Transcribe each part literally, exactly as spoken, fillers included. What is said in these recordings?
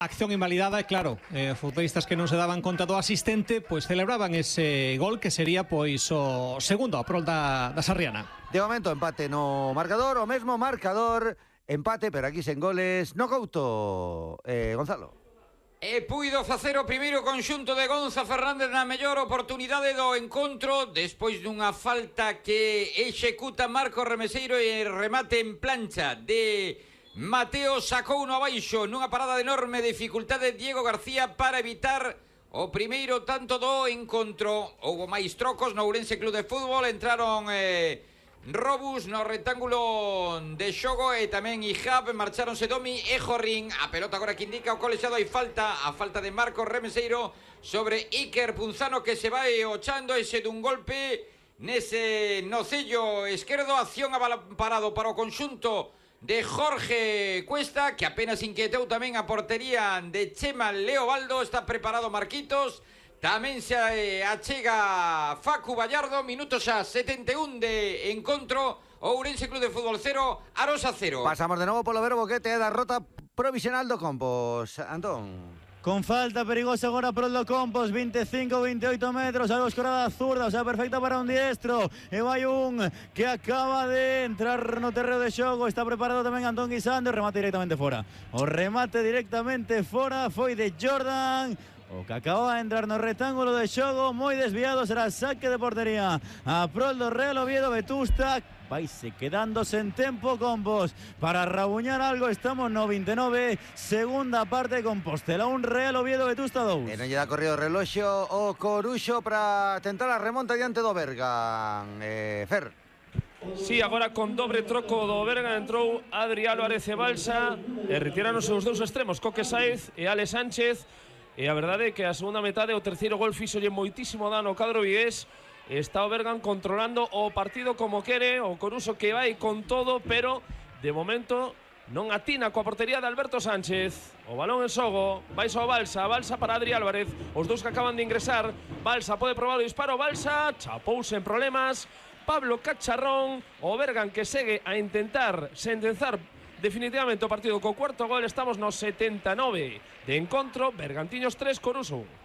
Acción invalidada e claro, eh, futbolistas que non se daban conta do asistente pois celebraban ese gol que sería pois o segundo a prol da, da Sarriana. De momento empate no marcador, o mesmo marcador, empate, pero aquí sen goles no Couto. Eh, Gonzalo. E puido facer o primeiro conxunto de Gonza Fernández na mellor oportunidade do encontro despois dunha falta que executa Marcos Remeseiro e remate en plancha de Mateo sacou uno abaixo nunha parada de enorme dificultade Diego García para evitar o primeiro tanto do encontro. Houbo máis trocos no Ourense Club de Fútbol, entraron eh, Robus no rectángulo de xogo e tamén Ihab, marcharonse Domi e Jorrín. A pelota agora que indica o colexiado, hai falta, a falta de Marcos Remeseiro sobre Iker Punzano que se vai ochando ese dun golpe nese nocello esquerdo. Acción parado para o conxunto de Jorge Cuesta, que apenas inquietou tamén a portería de Chema Leobaldo. Está preparado Marquitos, tamén se achega Facu Vallardo. Minutos a setenta e un de encontro. Ourense Club de Fútbol cero, Arosa cero. Pasamos de novo polo Vero Boquete, da rota provisional do Compos. Antón. Con falta perigosa agora por el do Compos, veinticinco veintiocho metros, algo escorada zurda, o sea, perfecta para un diestro. E vai un que acaba de entrar no terreo de xogo, está preparado tamén Antón Guisando, remate directamente fora. O remate directamente fora foi de Jordan, o que acaba de entrar no rectángulo de xogo, moi desviado, será saque de portería a prol do Real Oviedo. Vetusta vaise quedando sen tempo Compos para rabuñar algo. Estamos no vinte e nove, segunda parte, Compostela un, Real Oviedo Vetusta dous. E non lle dá corrido o reloxo o Coruxo para tentar a remonta diante do Bergan. eh, Fer. Sí, agora con dobre troco do Bergan entrou Adri Álvarez e Balsa e retiráronse os dous extremos, Coque Saez e Ale Sánchez. E a verdade é que a segunda metade, o terceiro gol fixolle moitísimo dano ao cadro vigués. Está o Bergan controlando o partido como quere, o Coruxo que vai con todo, pero de momento non atina coa portería de Alberto Sánchez. O balón en xogo, vai ao Balsa, Balsa para Adri Álvarez, os dous que acaban de ingresar. Balsa pode probar o disparo, Balsa chapouse en problemas, Pablo Cacharrón. O Bergan que segue a intentar sentenzar definitivamente o partido co cuarto gol. Estamos no setenta e nove de encontro, Bergantiños tres, Coruxo un.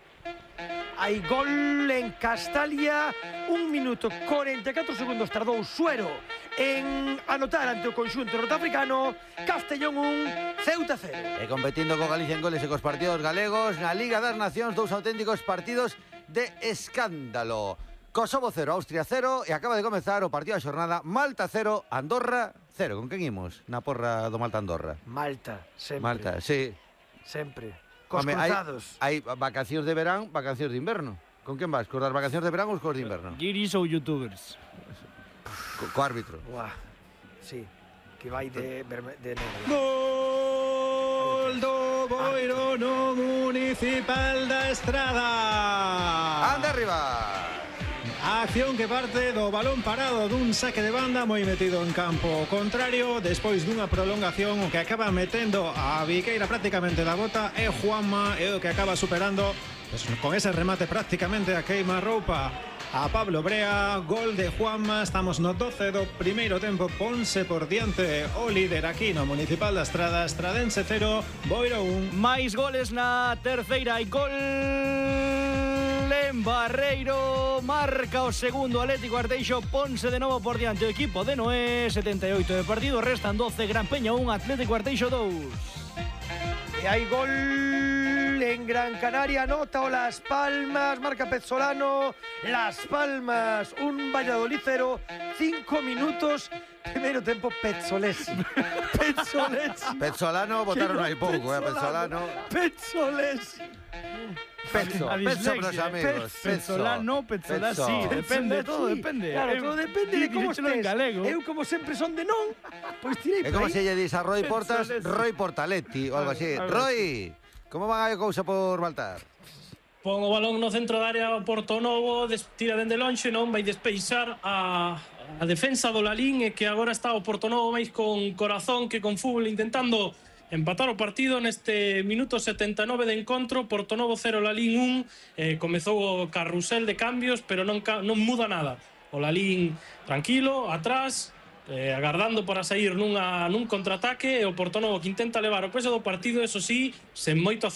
Hai gol en Castalia, un minuto cuarenta y cuatro segundos tardou Suero en anotar ante o conxunto norteafricano. Castellón un, Ceuta cero. E competindo co Galicia en goles e cos partidos galegos na Liga das Nacións, dous auténticos partidos de escándalo. Kosovo cero, Austria cero, e acaba de comezar o partido da xornada. Malta cero, Andorra cero. Con quen imos na porra do Malta-Andorra? Malta, sempre. Malta, sí. Sempre. Cos Home, cruzados. Hai, hai vacacións de verán, vacacións de inverno. Con quen vas? Cos das vacacións de verán ou cos de inverno? Guiris ou youtubers? Co, co árbitro. Uah, sí, que vai de, de negro. Gol do Boiro no Municipal da Estrada. Anda arriba. A acción que parte do balón parado dun saque de banda moi metido en campo contrario, despois dunha prolongación o que acaba metendo a Viqueira prácticamente da bota e Juanma é o que acaba superando pues, con ese remate prácticamente a queima roupa a Pablo Brea. Gol de Juanma, estamos no doce do primeiro tempo, ponse por diante o líder aquí no Municipal da Estrada. Estradense cero, Boiro un. Máis goles na terceira, hai gol en Barreiro, marca o segundo Atlético Arteixo, ponse de novo por diante o equipo de Noé. Setenta e oito de partido, restan doce, Gran Peña un, Atlético Arteixo dous. E hai gol en Gran Canaria, nota o Las Palmas, marca Pezzolano. Las Palmas un, Valladolid cero, cinco minutos, primeiro tempo Pezzolesi. Pezzolesi. Pezzolano botaron aí pouco, eh, Pezzolano. Pezzolesi. Pezzo, Pezzo pros amigos. Pezzolano, Pezzolá, sí, depende, todo depende. Claro, todo depende de como estés. Eu como sempre son de non, pois tirei. É como se lle dis a Roy Portas, Roy Portaletti ou algo así. Roy, como van a cousa por Baltar? Pon o balón no centro da área o Portonovo, tira dende lonxe, non vai despeixar a, a defensa do Lalín, e que agora está o Portonovo máis con corazón que con fútbol intentando empatar o partido neste minuto setenta e nove de encontro. Portonovo cero, Lalín un. Eh, comezou o carrusel de cambios, pero non, non muda nada. O Lalín tranquilo, atrás, eh, agardando para sair nunha, nun contraataque, e o Portonovo que intenta levar o peso do partido, eso sí, sen moito